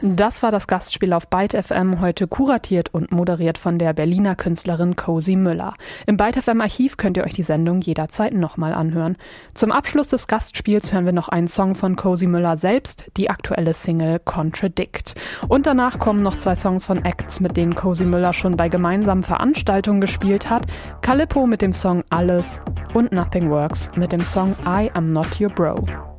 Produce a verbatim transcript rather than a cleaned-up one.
Das war das Gastspiel auf Byte F M, heute kuratiert und moderiert von der Berliner Künstlerin Cozy Müller. Im Byte F M Archiv könnt ihr euch die Sendung jederzeit nochmal anhören. Zum Abschluss des Gastspiels hören wir noch einen Song von Cozy Müller selbst, die aktuelle Single Contradict. Und danach kommen noch zwei Songs von Acts, mit denen Cozy Müller schon bei gemeinsamen Veranstaltungen gespielt hat. Calippo mit dem Song Alles und Nothing Works mit dem Song I Am Not Your Bro.